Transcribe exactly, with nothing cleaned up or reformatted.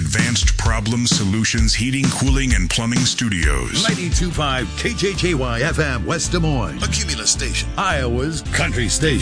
Advanced Problem Solutions Heating, Cooling, and Plumbing Studios. ninety-two point five K J J Y F M, West Des Moines. A Cumulus station. Iowa's country station.